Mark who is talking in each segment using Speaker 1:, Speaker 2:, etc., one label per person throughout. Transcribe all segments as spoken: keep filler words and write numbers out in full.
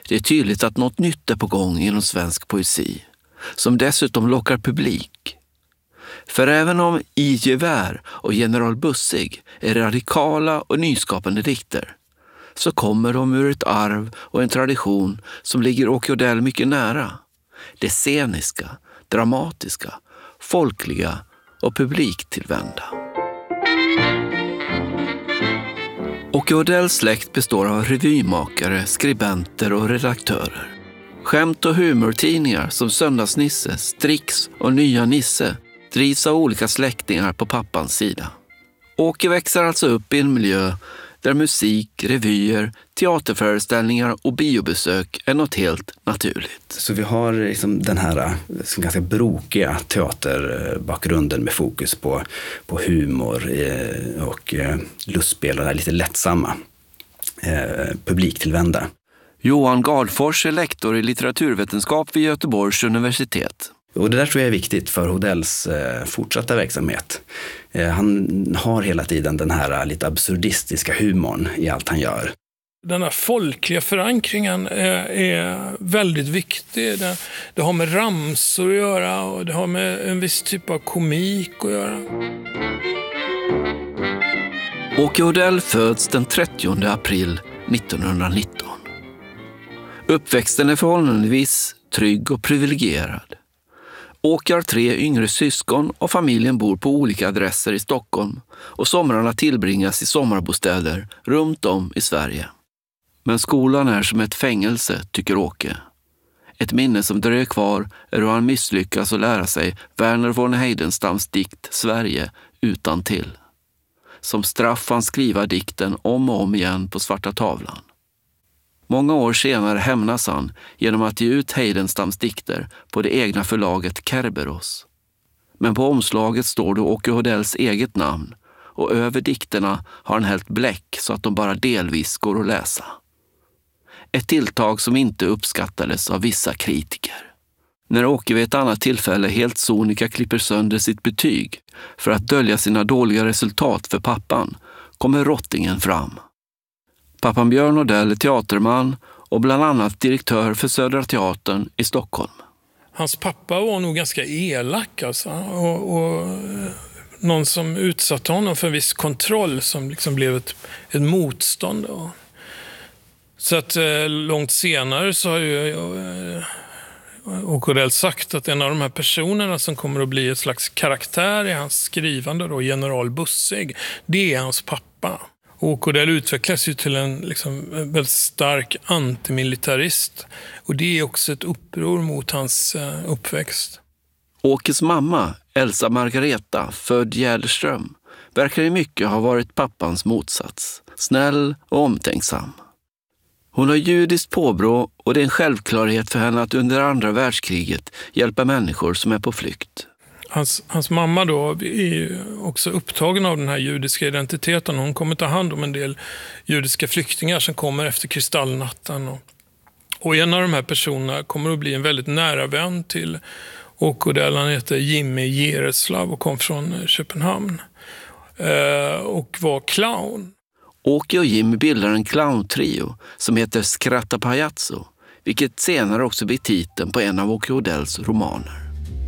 Speaker 1: Det är tydligt att något nytt är på gång inom svensk poesi, som dessutom lockar publik. För även om I gevär och General Bussig är radikala och nyskapande dikter, så kommer de ur ett arv och en tradition som ligger Åke Odell mycket nära. Det sceniska, dramatiska, folkliga och publiktillvända. Åke Odells släkt består av revymakare, skribenter och redaktörer. Skämt- och humortidningar som Söndagsnisse, Strix och Nya Nisse drivs av olika släktingar på pappans sida. Åke växer alltså upp i en miljö där musik, revyer, teaterföreställningar och biobesök är något helt naturligt.
Speaker 2: Så vi har liksom den här liksom ganska brokiga teaterbakgrunden med fokus på, på humor eh, och eh, lustspel och det lite lättsamma, eh, publiktillvända.
Speaker 1: Johan Gardfors är lektor i litteraturvetenskap vid Göteborgs universitet.
Speaker 2: Och det där tror jag är viktigt för Odells eh, fortsatta verksamhet. Eh, han har hela tiden den här lite absurdistiska humorn i allt han gör.
Speaker 3: Den här folkliga förankringen är, är väldigt viktig. Det, det har med ramsor att göra och det har med en viss typ av komik att göra.
Speaker 1: Åke Odell föds den trettionde april nittonhundranitton. Uppväxten är förhållandevis trygg och privilegierad. Åke har tre yngre syskon och familjen bor på olika adresser i Stockholm och somrarna tillbringas i sommarbostäder runt om i Sverige. Men skolan är som ett fängelse, tycker Åke. Ett minne som dröjer kvar är hur han misslyckas att lära sig Verner von Heidenstams dikt Sverige utan till. Som straff han skriva dikten om och om igen på svarta tavlan. Många år senare hämnas han genom att ge ut Heidenstams dikter på det egna förlaget Kerberos. Men på omslaget står det Åke Odells eget namn och över dikterna har han hällt bläck så att de bara delvis går att läsa. Ett tilltag som inte uppskattades av vissa kritiker. När Åke vid ett annat tillfälle helt sonika klipper sönder sitt betyg för att dölja sina dåliga resultat för pappan kommer rottingen fram. Pappan Björn Odell är teaterman och bland annat direktör för Södra Teatern i Stockholm.
Speaker 3: Hans pappa var nog ganska elak alltså, och, och någon som utsatte honom för en viss kontroll som liksom blev ett, ett motstånd. Då. Så att eh, långt senare så har ju eh, Åke Odell sagt att en av de här personerna som kommer att bli ett slags karaktär i hans skrivande, då, General Bussig, det är hans pappa. Åke Odell utvecklas ju till en liksom, väldigt stark antimilitarist. Och det är också ett uppror mot hans uh, uppväxt.
Speaker 1: Åkes mamma, Elsa Margareta, född Gärderström, verkar i mycket ha varit pappans motsats. Snäll och omtänksam. Hon har judiskt påbrå och det är en självklarhet för henne att under andra världskriget hjälpa människor som är på flykt.
Speaker 3: Hans, hans mamma då är också upptagen av den här judiska identiteten. Hon kommer ta hand om en del judiska flyktingar som kommer efter kristallnatten. Och, och en av de här personerna kommer att bli en väldigt nära vän till Åke Odell. Han heter Jimmy Jereslav och kom från Köpenhamn. Eh, och var clown.
Speaker 1: Åke och Jimmy bildar en clowntrio som heter Skratta Pajazzo, vilket senare också blir titeln på en av Åke Odells romaner.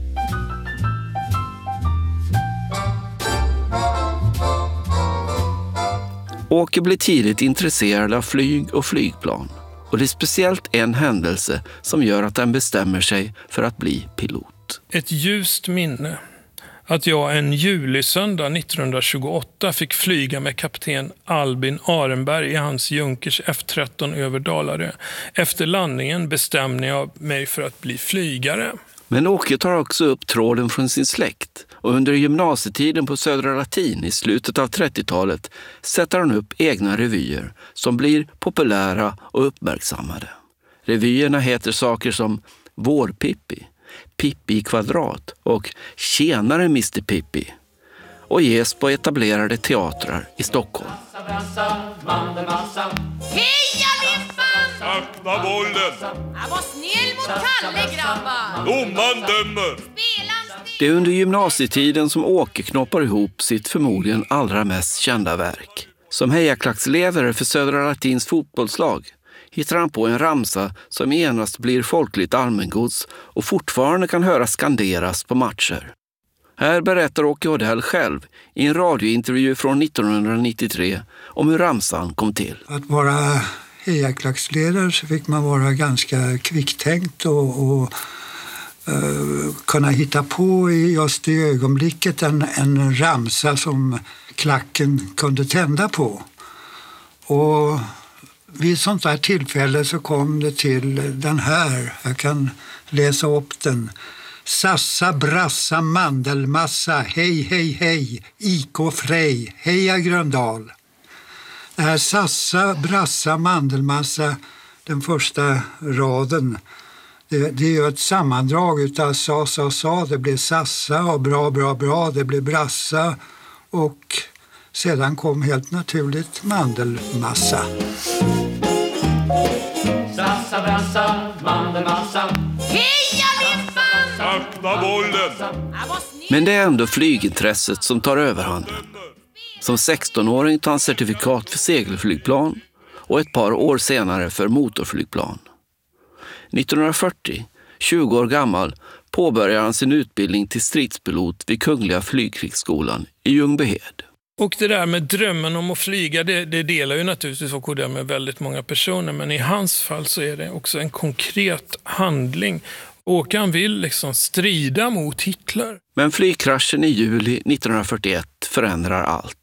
Speaker 1: Åke blir tidigt intresserad av flyg och flygplan och det är speciellt en händelse som gör att han bestämmer sig för att bli pilot.
Speaker 3: Ett ljust minne att jag en julisöndag nittonhundratjugoåtta fick flyga med kapten Albin Arenberg i hans Junkers F tretton över Dalarö. Efter landningen bestämde jag mig för att bli flygare.
Speaker 1: Men Åke tar också upp tråden från sin släkt och under gymnasietiden på Södra Latin i slutet av trettiotalet sätter han upp egna revyer som blir populära och uppmärksammade. Revyerna heter saker som Vårpippi, Pippi i kvadrat och Tjänare mister Pippi och ges på etablerade teatrar i Stockholm.
Speaker 4: Heja Limpan!
Speaker 5: Öppna bollen!
Speaker 4: Jag var snäll mot Kalle, grabbar!
Speaker 5: Domaren dömer!
Speaker 1: Det är under gymnasietiden som Åke knoppar ihop sitt förmodligen allra mest kända verk. Som hejaklacksledare för Södra Latins fotbollslag hittar han på en ramsa som genast blir folkligt allmängods och fortfarande kan höras skanderas på matcher. Här berättar Åke Odell själv i en radiointervju från nittonhundranittiotre om hur ramsan kom till.
Speaker 6: Att vara hejaklacksledare så fick man vara ganska kvicktänkt och, och uh, kunna hitta på i just i ögonblicket en, en ramsa som klacken kunde tända på. Och vid sånt där tillfälle så kom det till den här, jag kan läsa upp den. Sassa, brassa, mandelmassa, hej, hej, hej, I K Frej, heja Gröndal. Det här sassa, brassa, mandelmassa, den första raden, det, det är ju ett sammandrag utav sa, sa, sa, det blir sassa och bra, bra, bra, det blir brassa och sedan kom helt naturligt mandelmassa.
Speaker 7: Sassa, brassa, mandelmassa.
Speaker 4: Heja Limpan!
Speaker 5: Sakta bollen.
Speaker 4: Jag var snäll.
Speaker 1: Men det är ändå flygintresset som tar överhanden. Som sextonåring tar han certifikat för segelflygplan och ett par år senare för motorflygplan. nittonhundrafyrtio, tjugo år gammal, påbörjar han sin utbildning till stridspilot vid Kungliga flygkrigsskolan i Ljungbyhed.
Speaker 3: Och det där med drömmen om att flyga, det, det delar ju naturligtvis Åke Odell med väldigt många personer. Men i hans fall så är det också en konkret handling. Åke han vill liksom strida mot Hitler.
Speaker 1: Men flygkraschen i juli nittonhundrafyrtioett förändrar allt.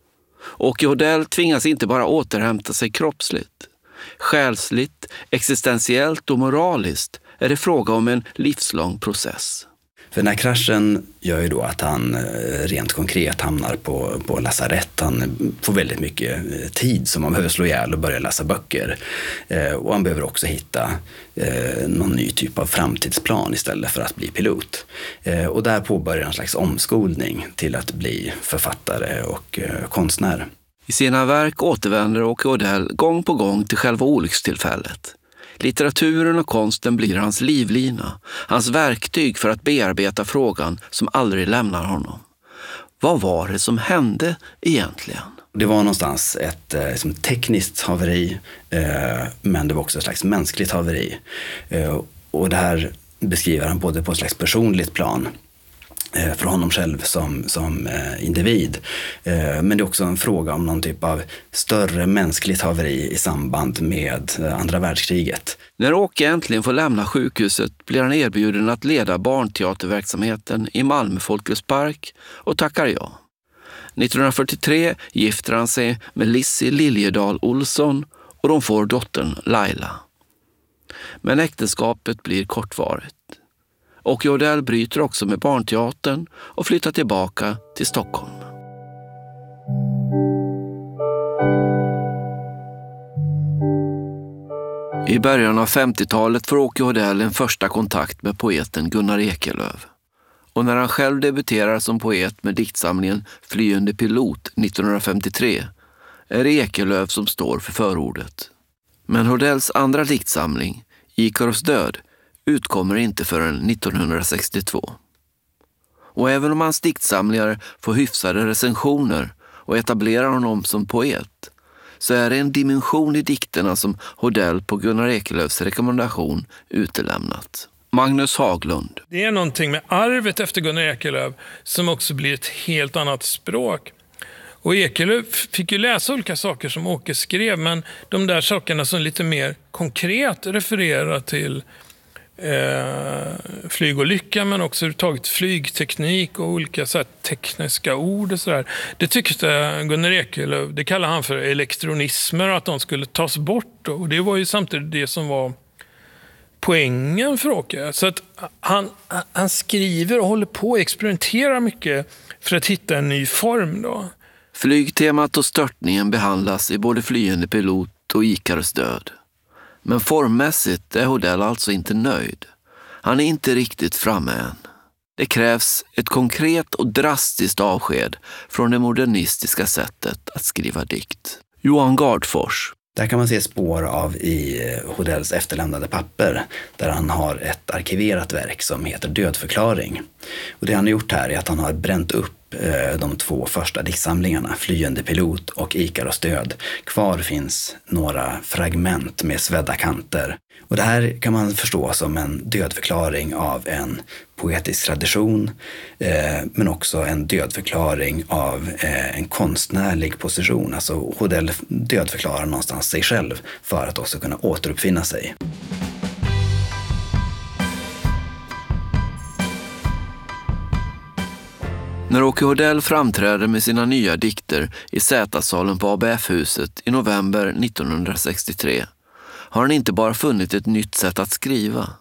Speaker 1: Åke Odell tvingas inte bara återhämta sig kroppsligt. Själsligt, existentiellt och moraliskt är det fråga om en livslång process.
Speaker 2: För den här kraschen gör ju då att han rent konkret hamnar på, på lasarett. Han får väldigt mycket tid som han behöver slå ihjäl och börja läsa böcker. Eh, och han behöver också hitta eh, någon ny typ av framtidsplan istället för att bli pilot. Eh, och där påbörjar en slags omskolning till att bli författare och eh, konstnär.
Speaker 1: I sina verk återvänder Åke Odell gång på gång till själva olyckstillfället. Litteraturen och konsten blir hans livlina, hans verktyg för att bearbeta frågan som aldrig lämnar honom. Vad var det som hände egentligen?
Speaker 2: Det var någonstans ett liksom, tekniskt haveri, eh, men det var också ett slags mänskligt haveri. Eh, och det här beskriver han både på ett slags personligt plan, eh, för honom själv som, som eh, individ. Eh, men det är också en fråga om någon typ av större mänskligt haveri i samband med eh, andra världskriget.
Speaker 1: När Åke äntligen får lämna sjukhuset blir han erbjuden att leda barnteaterverksamheten i Malmö Folkets Park och tackar ja. nittonhundrafyrtiotre gifter han sig med Lissi Liljedahl Olsson och de får dottern Laila. Men äktenskapet blir kortvarigt. Åke Odell bryter också med barnteatern och flyttar tillbaka till Stockholm. I början av femtiotalet får Åke Odell en första kontakt med poeten Gunnar Ekelöf. Och när han själv debuterar som poet med diktsamlingen Flyende pilot nittonhundrafemtiotre är det Ekelöf som står för förordet. Men Odells andra diktsamling, Ikaros död, utkommer inte förrän nittonhundrasextiotvå. Och även om hans diktsamlingar får hyfsade recensioner och etablerar honom som poet, så är det en dimension i dikterna som Odell på Gunnar Ekelöfs rekommendation utelämnat. Magnus Haglund.
Speaker 3: Det är någonting med arvet efter Gunnar Ekelöf som också blir ett helt annat språk. Och Ekelöf fick ju läsa olika saker som Åke skrev, men de där sakerna som lite mer konkret refererar till eh, flygolycka, men också överhuvudtaget flygteknik och olika så här, tekniska ord och sådär. Det tyckte Gunnar Ekelöf, det kallar han för elektronismer, att de skulle tas bort. Och det var ju samtidigt det som var poängen för Åke. Så att han, han skriver och håller på och experimenterar mycket för att hitta en ny form då.
Speaker 1: Flygtemat och störtningen behandlas i både Flyende pilot och Ikaros död. Men formmässigt är Odell alltså inte nöjd. Han är inte riktigt framme än. Det krävs ett konkret och drastiskt avsked från det modernistiska sättet att skriva dikt. Johan Gardfors.
Speaker 2: Där kan man se spår av i Odells efterlämnade papper, där han har ett arkiverat verk som heter Dödförklaring. Och det han har gjort här är att han har bränt upp eh, de två första diktsamlingarna, Flyende pilot och Ikaros död. Kvar finns några fragment med svedda kanter. Och det här kan man förstå som en dödförklaring av en poetisk tradition, eh, men också en dödförklaring av eh, en konstnärlig position. Alltså Hodell dödförklarar någonstans sig själv för att också kunna återuppfinna sig.
Speaker 1: När Åke Hodell framträder med sina nya dikter i Z-salen på A B F-huset i november nittonhundrasextiotre har han inte bara funnit ett nytt sätt att skriva.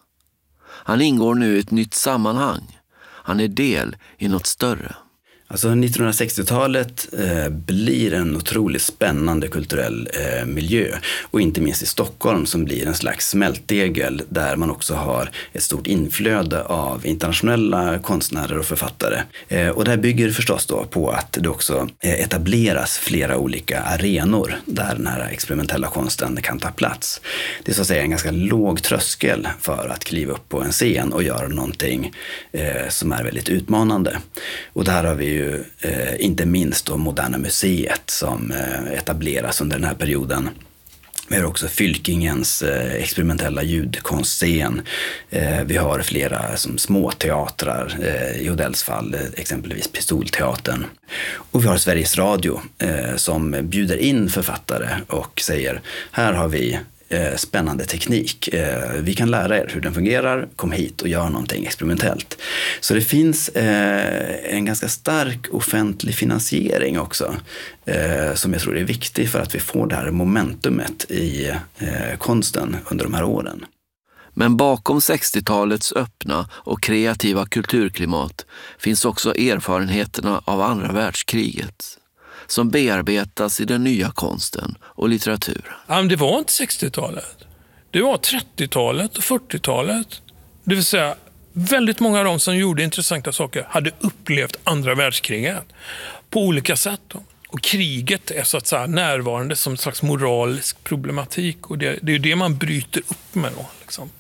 Speaker 1: Han ingår nu i ett nytt sammanhang. Han är del i något större.
Speaker 2: Alltså nittonhundrasextiotalet eh, blir en otroligt spännande kulturell eh, miljö, och inte minst i Stockholm som blir en slags smältdegel där man också har ett stort inflöde av internationella konstnärer och författare. Eh, och det här bygger förstås då på att det också eh, etableras flera olika arenor där den här experimentella konsten kan ta plats. Det är så att säga en ganska låg tröskel för att kliva upp på en scen och göra någonting eh, som är väldigt utmanande. Och där har vi ju ju eh, inte minst då Moderna museet som eh, etableras under den här perioden. Vi har också Fylkingens eh, experimentella ljudkonstscen. Eh, vi har flera som småteatrar, eh, i Hodells fall eh, exempelvis Pistolteatern. Och vi har Sveriges Radio eh, som bjuder in författare och säger: här har vi Eh, spännande teknik. Eh, vi kan lära er hur den fungerar. Kom hit och gör någonting experimentellt. Så det finns eh, en ganska stark offentlig finansiering också, eh, som jag tror är viktig för att vi får det här momentumet i eh, konsten under de här åren.
Speaker 1: Men bakom sextiotalets öppna och kreativa kulturklimat finns också erfarenheterna av andra världskriget, som bearbetas i den nya konsten och litteraturen.
Speaker 3: Ja, men det var inte sextiotalet. Det var trettiotalet och fyrtiotalet. Det vill säga, väldigt många av dem som gjorde intressanta saker hade upplevt andra världskriget på olika sätt. Då. Och kriget är så att säga närvarande som en slags moralisk problematik. Och det, det är ju det man bryter upp med då. Liksom.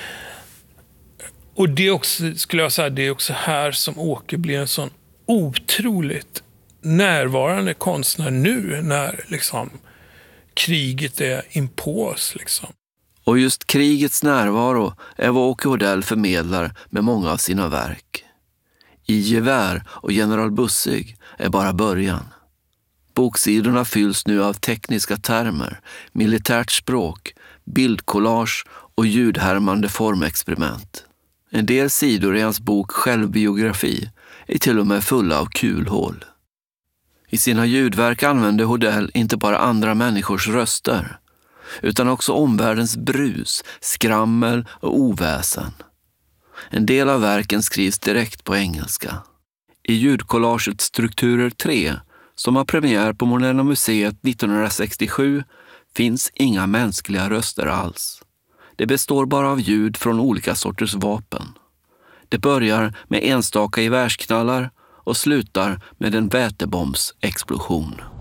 Speaker 3: Och det är också, skulle jag säga, det är också här som Åke blir en sån otroligt närvarande konstnär nu när liksom kriget är inpå oss. Liksom.
Speaker 1: Och just krigets närvaro är vad Åke Hodell förmedlar med många av sina verk. I Gevär och General Bussig är bara början. Boksidorna fylls nu av tekniska termer, militärt språk, bildkollage och ljudhärmande formexperiment. En del sidor i hans bok Självbiografi är till och med fulla av kulhål. I sina ljudverk använde Hodell inte bara andra människors röster, utan också omvärldens brus, skrammel och oväsen. En del av verken skrivs direkt på engelska. I ljudcollaget Strukturer tre, som har premiär på Moderna museet nittonhundrasextiosju, finns inga mänskliga röster alls. Det består bara av ljud från olika sorters vapen. Det börjar med enstaka gevärsknallar och slutar med en vätebombsexplosion.